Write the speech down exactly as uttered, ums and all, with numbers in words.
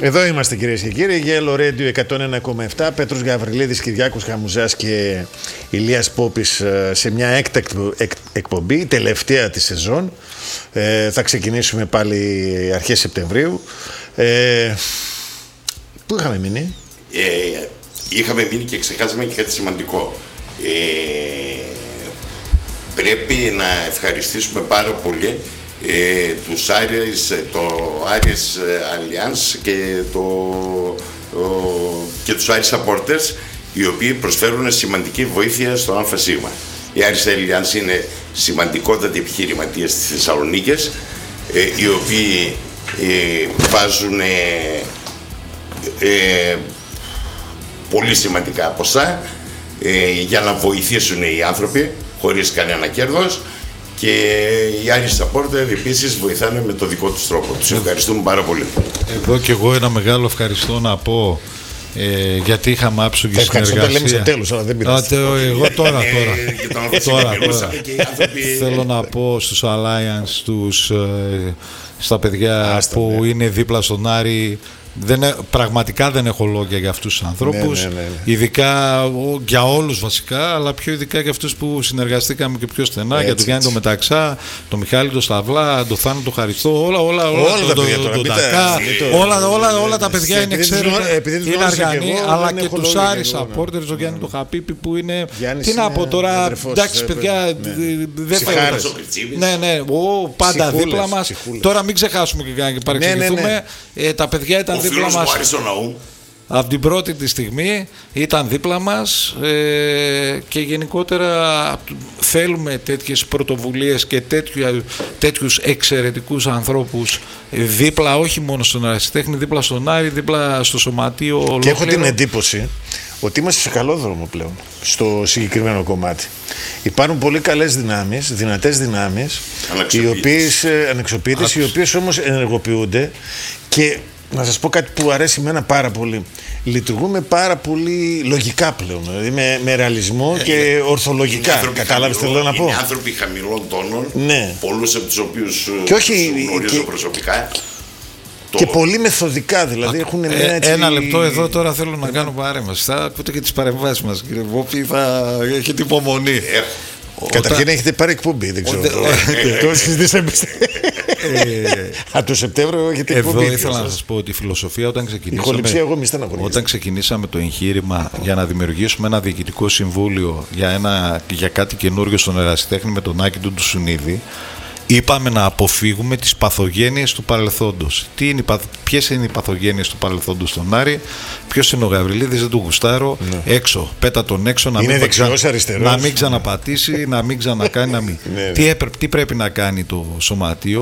Εδώ είμαστε κυρίες και κύριοι, Yellow Radio εκατόν ένα κόμμα επτά. Πέτρος Γαβριλίδης, Κυριάκος Χαμουζάς και Ηλίας Πόπης σε μια έκτακτη εκπομπή, τελευταία της σεζόν. Ε, θα ξεκινήσουμε πάλι αρχές Σεπτεμβρίου. Ε, πού είχαμε μείνει? Ε, είχαμε μείνει και ξεχάσαμε και κάτι σημαντικό. Ε, πρέπει να ευχαριστήσουμε πάρα πολύ Ε, τους Άρες, το Άρες Alliance και, το, ο, και τους Άρες Supporters, οι οποίοι προσφέρουν σημαντική βοήθεια στο ΑΣ. Η Άρες Alliance είναι σημαντικότατοι επιχειρηματίες της Θεσσαλονίκης, ε, οι οποίοι ε, βάζουν ε, ε, πολύ σημαντικά ποσά ε, για να βοηθήσουν οι άνθρωποι χωρίς κανένα κέρδος. Και οι άλλοι supporter επίσης βοηθάνε με το δικό τους τρόπο. Τους ευχαριστούμε πάρα πολύ. Εδώ και εγώ ένα μεγάλο ευχαριστώ να πω, ε, γιατί είχαμε άψογη συνεργασία. Ευχαριστώ, τα λέμε στο τέλος, αλλά δεν πειράζει. Εγώ τώρα, τώρα, τώρα, τώρα. Θέλω να πω στους Alliance, στους, ε, στα παιδιά Άστα, που ναι. είναι δίπλα στον Άρη. Δεν, πραγματικά δεν έχω λόγια για αυτούς τους ανθρώπους, ναι, ναι, ναι, ναι. ειδικά για όλους βασικά, αλλά πιο ειδικά για αυτούς που συνεργαστήκαμε και πιο στενά, έτσι, για τον Γιάννη τον Μεταξά, τον Μιχάλη τον Σταυλά, τον Θάνο τον Χαριστό, όλα, όλα, όλα, όλα τα παιδιά, τον Τακά, όλα, όλα, όλα τα παιδιά είναι, ξέρουν, είναι αργανοί, αλλά και τους Άρης Supporters, ο Γιάννη τον Χαπίπη που είναι, τι να πω τώρα, εντάξει παιδιά, δεν θέλω, ναι, ναι, πάντα δίπλα μας. Τώρα μην ξεχάσουμε και παρεξηγηθούμε, τα παιδιά ήταν δίπλα μας από την πρώτη τη στιγμή, ήταν δίπλα μας, ε, και γενικότερα θέλουμε τέτοιες πρωτοβουλίες και τέτοιου, τέτοιους εξαιρετικούς ανθρώπους δίπλα, όχι μόνο στον ερασιτέχνη, δίπλα στον Άρη, δίπλα στο σωματείο ολόκληρο. Και έχω την εντύπωση ότι είμαστε σε καλό δρόμο πλέον στο συγκεκριμένο κομμάτι. Υπάρχουν πολύ καλές δυνάμεις, δυνατές δυνάμεις, οι οποίες, ανεξοπίτες, οι οποίες όμως ενεργοποιούνται. Και να σας πω κάτι που αρέσει εμένα πάρα πολύ. Λειτουργούμε πάρα πολύ λογικά πλέον, δηλαδή με, με ρεαλισμό ε, και ορθολογικά. Κατάλαβες τι θέλω να πω? Είναι άνθρωποι χαμηλών τόνων, ναι. πολλούς από τους οποίους και όχι, γνωρίζω και, προσωπικά. Και το... πολύ μεθοδικά, δηλαδή. Α, έχουν ε, έτσι... Ένα λεπτό εδώ τώρα θέλω να κάνω παρέμβαση. Θα ακούτε και τις παρεμβάσεις μας, κύριε Βόπη, θα έχετε υπομονή. Ε, Καταρχήν όταν... έχετε πάρει εκπομπή, δεν ξέρω. Το συζητήσαμε. Από το Σεπτέμβριο έχετε εκπομπή. Εδώ ήθελα να σας πω ότι η φιλοσοφία όταν ξεκινήσαμε, εγώ όταν ξεκινήσαμε το εγχείρημα για να δημιουργήσουμε ένα διοικητικό συμβούλιο για, ένα, για κάτι καινούριο στον ερασιτέχνη με τον Άκη του Ντουσουνίδη, είπαμε να αποφύγουμε τις παθογένειες του παρελθόντος. Τι είναι, ποιες είναι οι παθογένειες του παρελθόντος στον Άρη? Ποιος είναι ο Γαβριλίδης? Δεν του γουστάρω. Ναι. Έξω, πέτα τον έξω, να μην, δεξιός, αριστερός, να μην ξαναπατήσει, να μην ξανακάνει, να μην. Ναι. Τι, έπρεπε, τι πρέπει να κάνει το σωματείο?